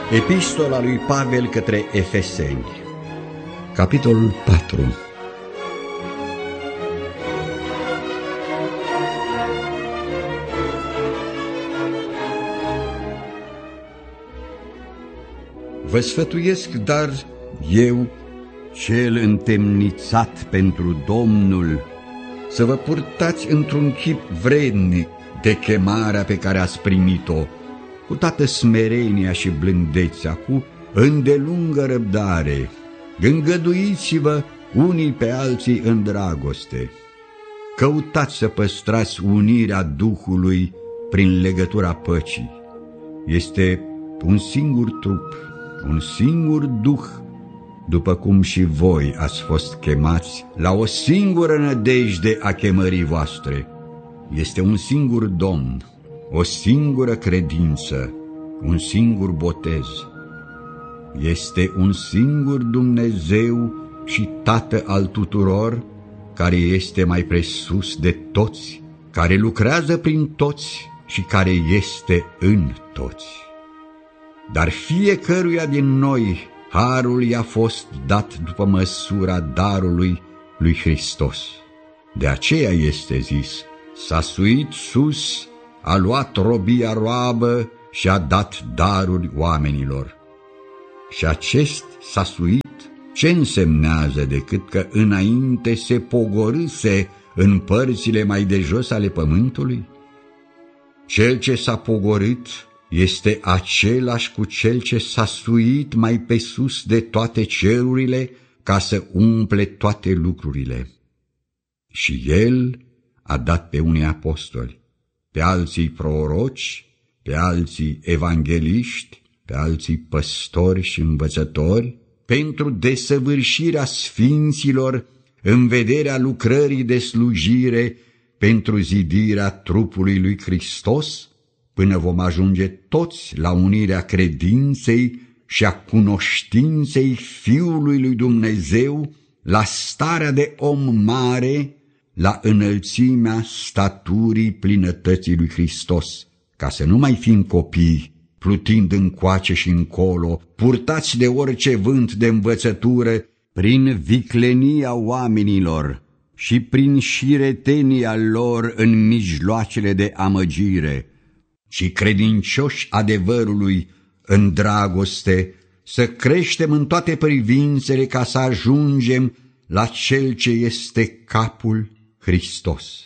Epistola lui Pavel către Efeseni, capitolul 4. Vă sfătuiesc, dar eu, cel întemnițat pentru Domnul, să vă purtați într-un chip vrednic de chemarea pe care ați primit-o, cu toată smerenia și blândețea, cu îndelungă răbdare. Îngăduiți-vă unii pe alții în dragoste. Căutați să păstrați unirea Duhului prin legătura păcii. Este un singur trup, un singur Duh, după cum și voi ați fost chemați la o singură nădejde a chemării voastre. Este un singur Domn, o singură credință, un singur botez. Este un singur Dumnezeu și Tată al tuturor, care este mai presus de toți, care lucrează prin toți și care este în toți. Dar fiecăruia din noi harul i-a fost dat după măsura darului lui Hristos. De aceea este zis: s-a suit sus, a luat robia roabă și a dat daruri oamenilor. Și acest s-a suit ce însemnează decât că înainte se pogorâse în părțile mai de jos ale pământului? Cel ce s-a pogorât este același cu cel ce s-a suit mai pe sus de toate cerurile, ca să umple toate lucrurile. Și el a dat pe unii apostoli, pe alții proroci, pe alții evangeliști, pe alții păstori și învățători, pentru desăvârșirea sfinților, în vederea lucrării de slujire, pentru zidirea trupului lui Hristos, până vom ajunge toți la unirea credinței și a cunoștinței Fiului lui Dumnezeu, la starea de om mare, la înălțimea staturii plinătății lui Hristos, ca să nu mai fim copii, plutind încoace și încolo, purtați de orice vânt de învățătură, prin viclenia oamenilor și prin șiretenia lor în mijloacele de amăgire, ci credincioși adevărului în dragoste, să creștem în toate privințele ca să ajungem la Cel ce este capul, Hristos.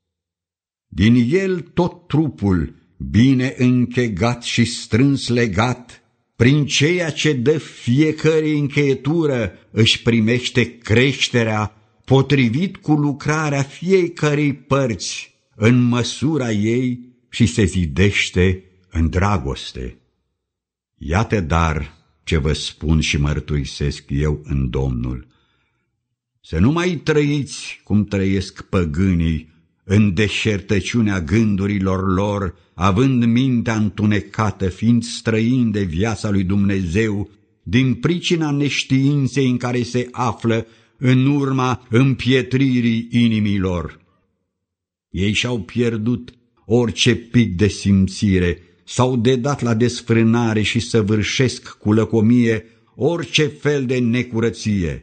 Din El tot trupul, bine închegat și strâns legat, prin ceea ce dă fiecare încheietură, își primește creșterea potrivit cu lucrarea fiecărei părți în măsura ei și se zidește în dragoste. Iată dar ce vă spun și mărturisesc eu în Domnul: să nu mai trăiți cum trăiesc păgânii, în deșertăciunea gândurilor lor, având mintea întunecată, fiind străini de viața lui Dumnezeu, din pricina neștiinței în care se află în urma împietririi inimilor. Ei și-au pierdut orice pic de simțire, s-au dedat la desfrânare și săvârșesc cu lăcomie orice fel de necurăție.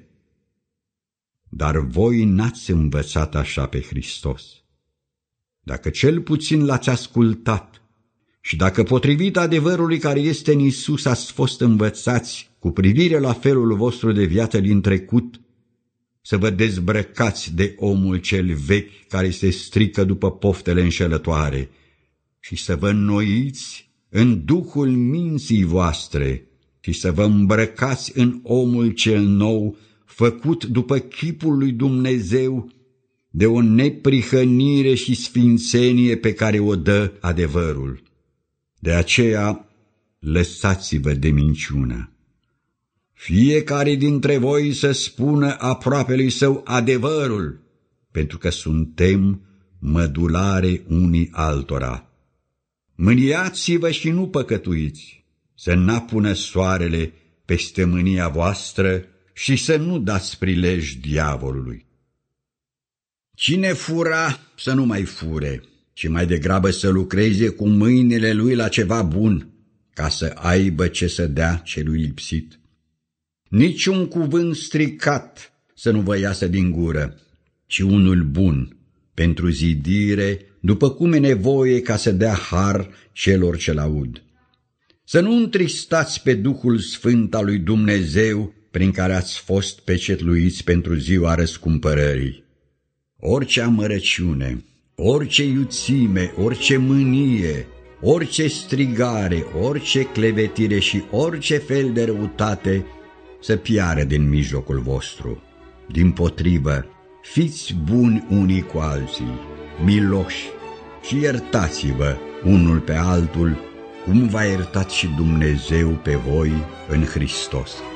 Dar voi n-ați învățat așa pe Hristos. Dacă cel puțin l-ați ascultat și dacă potrivit adevărului care este în Iisus ați fost învățați cu privire la felul vostru de viață din trecut, să vă dezbrăcați de omul cel vechi care se strică după poftele înșelătoare și să vă înnoiți în duhul minții voastre și să vă îmbrăcați în omul cel nou, făcut după chipul lui Dumnezeu, de o neprihănire și sfințenie pe care o dă adevărul. De aceea, lăsați-vă de minciună. Fiecare dintre voi să spună aproapelui său adevărul, pentru că suntem mădulare unii altora. Mâniați-vă și nu păcătuiți, să n-apună soarele peste mânia voastră și să nu dați prilej diavolului. Cine fura, să nu mai fure, ci mai degrabă să lucreze cu mâinile lui la ceva bun, ca să aibă ce să dea celui lipsit. Niciun cuvânt stricat să nu vă iasă din gură, ci unul bun, pentru zidire, după cum e nevoie ca să dea har celor ce-l aud. Să nu întristați pe Duhul Sfânt al lui Dumnezeu, prin care ați fost pecetluiți pentru ziua răscumpărării. Orice amărăciune, orice iuțime, orice mânie, orice strigare, orice clevetire și orice fel de răutate să piară din mijlocul vostru. Dimpotrivă, fiți buni unii cu alții, miloși și iertați-vă unul pe altul, cum v-a iertat și Dumnezeu pe voi în Hristos.